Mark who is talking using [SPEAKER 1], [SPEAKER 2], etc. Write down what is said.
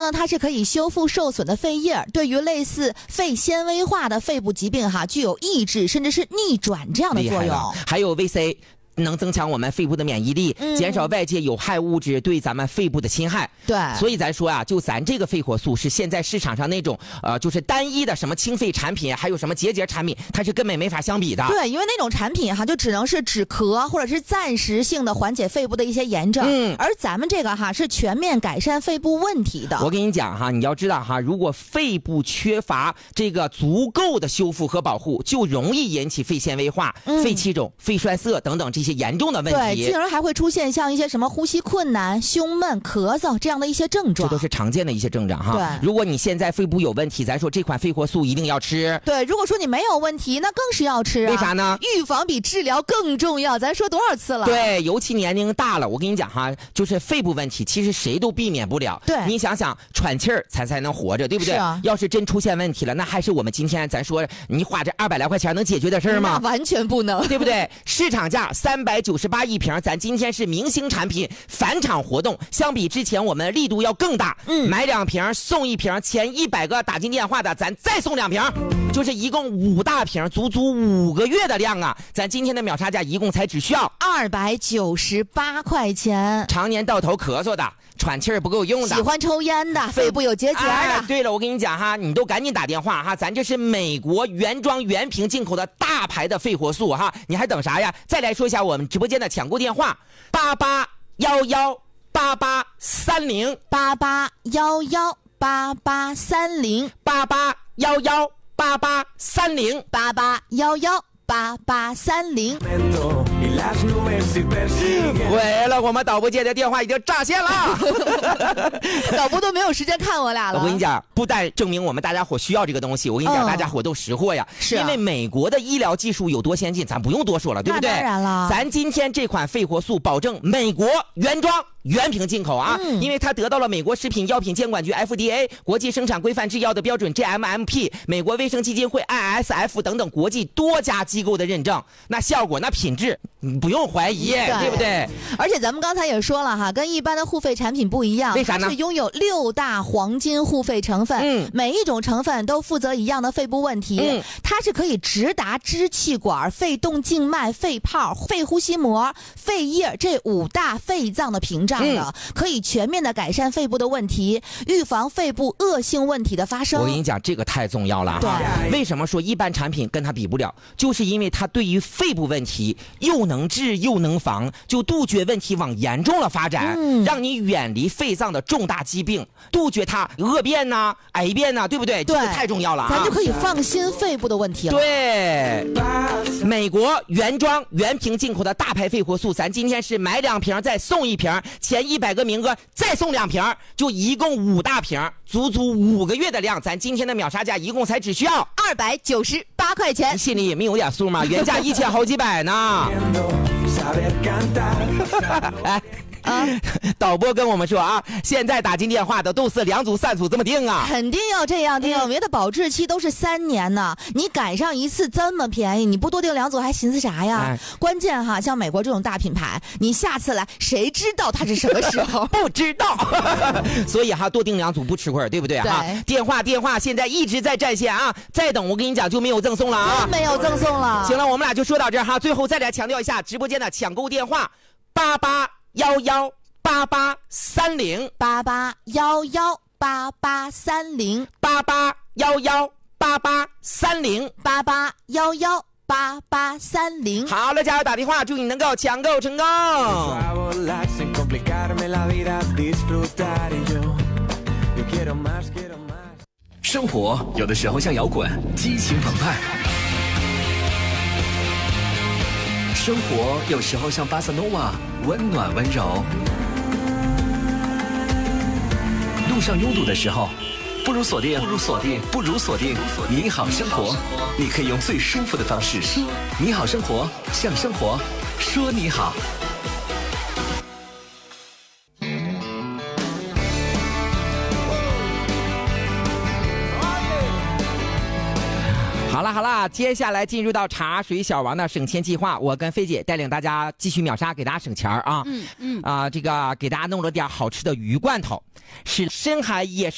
[SPEAKER 1] 呢，它是可以修复受损的肺叶，对于类似肺纤维化的肺部疾病具有抑制甚至是逆转这样的作用。
[SPEAKER 2] 还有 VC。能增强我们肺部的免疫力，减少外界有害物质对咱们肺部的侵害。
[SPEAKER 1] 对，
[SPEAKER 2] 所以咱说啊，就咱这个肺活素是现在市场上那种就是单一的什么清肺产品，还有什么结节产品，它是根本没法相比的。
[SPEAKER 1] 对，因为那种产品就只能是止咳或者是暂时性的缓解肺部的一些炎症，而咱们这个是全面改善肺部问题的。
[SPEAKER 2] 我跟你讲你要知道如果肺部缺乏这个足够的修复和保护，就容易引起肺纤维化、肺气肿、肺栓塞等等这些严重的问题。
[SPEAKER 1] 对，进而还会出现像一些什么呼吸困难、胸闷、咳嗽这样的一些症状，
[SPEAKER 2] 这都是常见的一些症状
[SPEAKER 1] 对，
[SPEAKER 2] 如果你现在肺部有问题，咱说这款肺活素一定要吃。
[SPEAKER 1] 对，如果说你没有问题，那更是要吃
[SPEAKER 2] 为啥呢？
[SPEAKER 1] 预防比治疗更重要，咱说多少次了？
[SPEAKER 2] 对，尤其年龄大了，我跟你讲就是肺部问题，其实谁都避免不了。
[SPEAKER 1] 对，
[SPEAKER 2] 你想想，喘气儿才能活着，对不对？
[SPEAKER 1] 是啊。
[SPEAKER 2] 要是真出现问题了，那还是我们今天咱说你花这200来块钱能解决的事吗？
[SPEAKER 1] 那完全不能，
[SPEAKER 2] 对不对？市场价398一瓶，咱今天是明星产品返场活动，相比之前我们力度要更大。买2瓶送1瓶，前100个打进电话的，咱再送2瓶，就是一共5大瓶，足5个月的量啊！咱今天的秒杀价一共才只需要
[SPEAKER 1] 298块钱。
[SPEAKER 2] 常年到头咳嗽的，喘气儿不够用的，
[SPEAKER 1] 喜欢抽烟的，肺部有结节的。
[SPEAKER 2] 对了，我跟你讲你都赶紧打电话咱这是美国原装原瓶进口的大牌的肺活素你还等啥呀？再来说一下我们直播间的抢购电话：88118830
[SPEAKER 1] 88118830
[SPEAKER 2] 88118830
[SPEAKER 1] 88118830。
[SPEAKER 2] 毁了，我们导播间的电话已经炸线了。
[SPEAKER 1] 导播都没有时间看我俩了。
[SPEAKER 2] 我跟你讲，不但证明我们大家伙需要这个东西，我跟你讲，大家伙都识货呀。
[SPEAKER 1] 是
[SPEAKER 2] 因为美国的医疗技术有多先进，咱不用多说了，对不对？
[SPEAKER 1] 当然了，
[SPEAKER 2] 咱今天这款肺活素保证美国原装原瓶进口因为它得到了美国食品药品监管局 FDA 国际生产规范制药的标准 GMP 美国卫生基金会 ISF 等等国际多家机构的认证，那效果那品质不用怀疑，对不对？
[SPEAKER 1] 而且咱们刚才也说了跟一般的护肺产品不一样，
[SPEAKER 2] 为啥呢？
[SPEAKER 1] 它是拥有6大黄金护肺成分，每一种成分都负责一样的肺部问题，它是可以直达支气管、肺动静脉、肺泡、肺呼吸膜、肺叶这5大肺脏的屏障的，可以全面的改善肺部的问题，预防肺部恶性问题的发生。
[SPEAKER 2] 我跟你讲，这个太重要了
[SPEAKER 1] 对，
[SPEAKER 2] 为什么说一般产品跟它比不了？就是因为它对于肺部问题又能治又能防，就杜绝问题往严重了发展，让你远离肺脏的重大疾病，杜绝它恶变癌变对不对？这个太重要了
[SPEAKER 1] 咱就可以放心肺部的问题了。
[SPEAKER 2] 对，美国原装原瓶进口的大牌肺活素，咱今天是买2瓶再送1瓶，前100个名额再送2瓶，就一共5大瓶，足5个月的量，咱今天的秒杀价一共才只需要
[SPEAKER 1] 298块钱。
[SPEAKER 2] 你心里没有点数吗？原价1000好几百呢。导播跟我们说现在打进电话的都是2组3组这么定
[SPEAKER 1] 肯定要这样定，我们的保质期都是3年呢，你赶上一次这么便宜，你不多定2组还寻思啥呀？关键像美国这种大品牌，你下次来谁知道它是什么时候？
[SPEAKER 2] 不知道。所以多定2组不吃亏，对不对？电话现在一直在占线再等我跟你讲就没有赠送了
[SPEAKER 1] 没有赠送了。
[SPEAKER 2] 行了，我们俩就说到这儿最后再来强调一下直播间的抢购电话：88118830
[SPEAKER 1] 88118830
[SPEAKER 2] 88118830
[SPEAKER 1] 88118830。
[SPEAKER 2] 好了，加油打电话，祝你能够抢购成功。
[SPEAKER 3] 生活有的时候像摇滚，激情澎湃；生活有时候像巴塞诺瓦，温暖温柔。路上拥堵的时候，不如锁定你好生活。你可以用最舒服的方式说你好生活，向生活说你好。
[SPEAKER 2] 好了，接下来进入到茶水小王的省钱计划，我跟菲姐带领大家继续秒杀，给大家省钱这个给大家弄了点好吃的鱼罐头，是深海野生